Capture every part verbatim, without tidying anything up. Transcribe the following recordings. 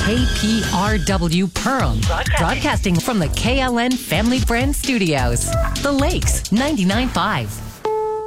K P R W Pearl, broadcasting, broadcasting from the K L N Family Brand Studios. The Lakes, ninety-nine point five.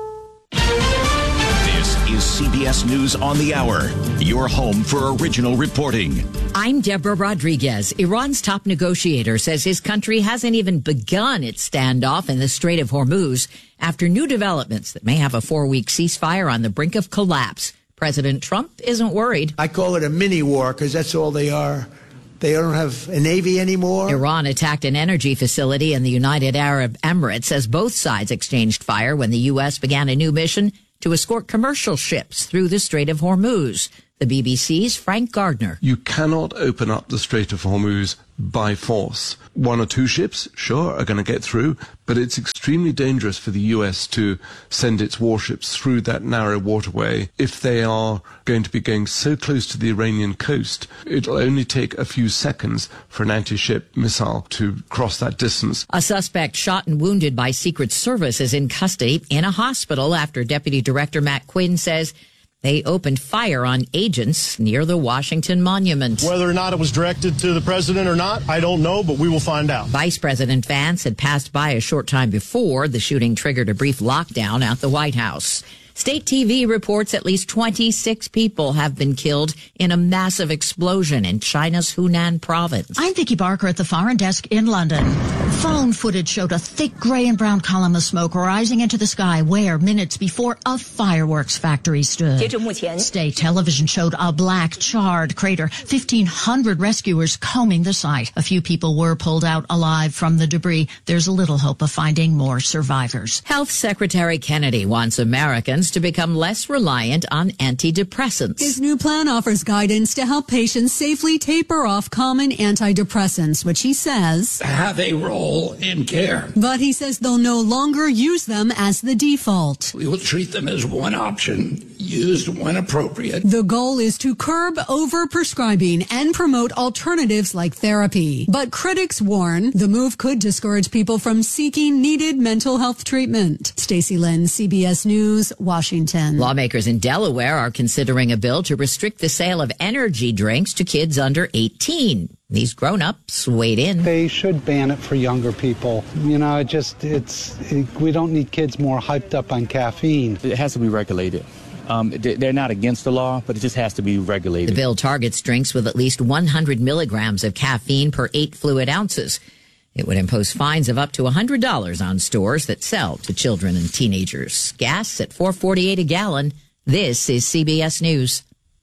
This is C B S News on the Hour, your home for original reporting. I'm Deborah Rodriguez. Iran's top negotiator says his country hasn't even begun its standoff in the Strait of Hormuz after new developments that may have a four-week ceasefire on the brink of collapse. President Trump isn't worried. I call it a mini war because that's all they are. They don't have a navy anymore. Iran attacked an energy facility in the United Arab Emirates as both sides exchanged fire when the U S began a new mission to escort commercial ships through the Strait of Hormuz. The B B C's Frank Gardner. You cannot open up the Strait of Hormuz by force. One or two ships, sure, are going to get through, but it's extremely dangerous for the U S to send its warships through that narrow waterway. If they are going to be going so close to the Iranian coast, it'll only take a few seconds for an anti-ship missile to cross that distance. A suspect shot and wounded by Secret Service is in custody in a hospital after Deputy Director Matt Quinn says they opened fire on agents near the Washington Monument. Whether or not it was directed to the president or not, I don't know, but we will find out. Vice President Vance had passed by a short time before the shooting triggered a brief lockdown at the White House. State T V reports at least twenty-six people have been killed in a massive explosion in China's Hunan province. I'm Vicki Barker at the Foreign Desk in London. Phone footage showed a thick gray and brown column of smoke rising into the sky where, minutes before, a fireworks factory stood. State television showed a black, charred crater, fifteen hundred rescuers combing the site. A few people were pulled out alive from the debris. There's little hope of finding more survivors. Health Secretary Kennedy wants Americans to become less reliant on antidepressants. His new plan offers guidance to help patients safely taper off common antidepressants, which he says have a role in care. But he says they'll no longer use them as the default. We will treat them as one option, used when appropriate. The goal is to curb overprescribing and promote alternatives like therapy. But critics warn the move could discourage people from seeking needed mental health treatment. Stacey Lynn, C B S News, Washington. Lawmakers in Delaware are considering a bill to restrict the sale of energy drinks to kids under eighteen. These grown-ups weighed in. They should ban it for younger people. You know, it just, it's, it, we don't need kids more hyped up on caffeine. It has to be regulated. Um, they're not against the law, but it just has to be regulated. The bill targets drinks with at least one hundred milligrams of caffeine per eight fluid ounces. It would impose fines of up to one hundred dollars on stores that sell to children and teenagers. Gas at four forty-eight a gallon. This is C B S News.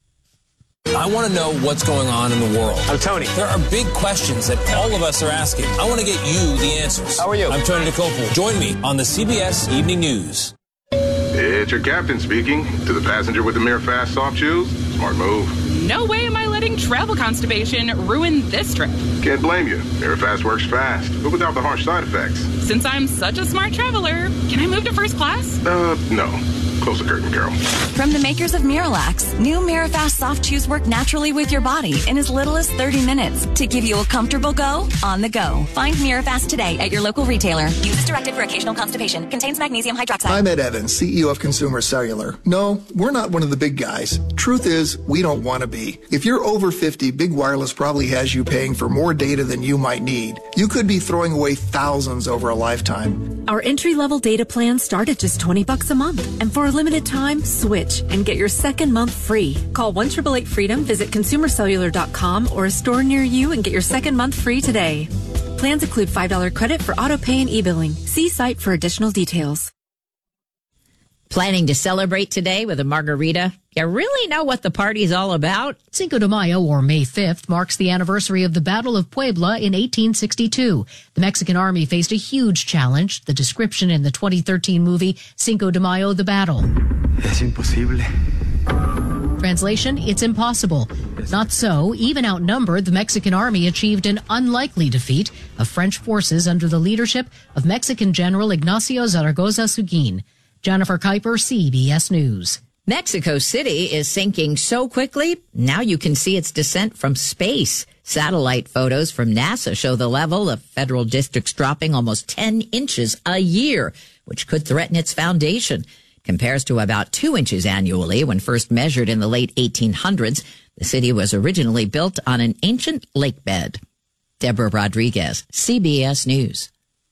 I want to know what's going on in the world. I'm Tony. There are big questions that all of us are asking. I want to get you the answers. How are you? I'm Tony DeCopel. Join me on the C B S Evening News. It's your captain speaking. To the passenger with the Mirror Fast soft shoes, smart move. No way am I letting travel constipation ruin this trip. Can't blame you. Mirror Fast works fast, but without the harsh side effects. Since I'm such a smart traveler, can I move to first class? Uh, no. Close the curtain, Carol. From the makers of Miralax, new Mirafast soft chews work naturally with your body in as little as thirty minutes to give you a comfortable go on the go. Find Mirafast today at your local retailer. Use as directed for occasional constipation. Contains magnesium hydroxide. I'm Ed Evans, C E O of Consumer Cellular. No, we're not one of the big guys. Truth is, we don't want to be. If you're over fifty, Big Wireless probably has you paying for more data than you might need. You could be throwing away thousands over a lifetime. Our entry-level data plans start at just twenty bucks a month. And for a limited time, switch and get your second month free. Call one eight eight eight freedom, visit consumer cellular dot com or a store near you and get your second month free today. Plans include five dollars credit for auto pay and e-billing. See site for additional details. Planning to celebrate today with a margarita? You really know what the party's all about? Cinco de Mayo, or May fifth, marks the anniversary of the Battle of Puebla in eighteen sixty-two. The Mexican army faced a huge challenge, the description in the twenty thirteen movie Cinco de Mayo, The Battle. Es imposible. Translation, it's impossible. Not so. Even outnumbered, the Mexican army achieved an unlikely defeat of French forces under the leadership of Mexican General Ignacio Zaragoza Seguin. Jennifer Kuiper, C B S News. Mexico City is sinking so quickly, now you can see its descent from space. Satellite photos from NASA show the level of federal districts dropping almost ten inches a year, which could threaten its foundation. Compares to about two inches annually when first measured in the late eighteen hundreds. The city was originally built on an ancient lake bed. Deborah Rodriguez, C B S News.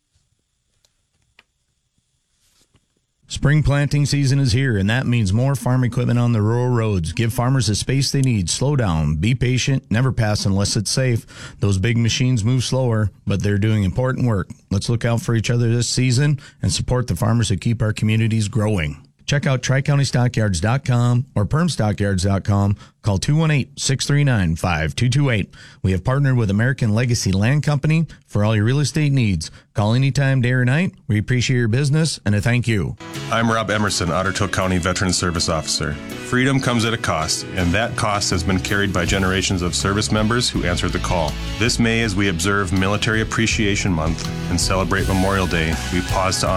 Spring planting season is here, and that means more farm equipment on the rural roads. Give farmers the space they need. Slow down. Be patient. Never pass unless it's safe. Those big machines move slower, but they're doing important work. Let's look out for each other this season and support the farmers who keep our communities growing. Check out tri county stockyards dot com or perm stockyards dot com. Call two one eight, six three nine, five two two eight. We have partnered with American Legacy Land Company for all your real estate needs. Call anytime, day or night. We appreciate your business and a thank you. I'm Rob Emerson, Otter Tail County Veteran Service Officer. Freedom comes at a cost, and that cost has been carried by generations of service members who answered the call. This May, as we observe Military Appreciation Month and celebrate Memorial Day, we pause to honor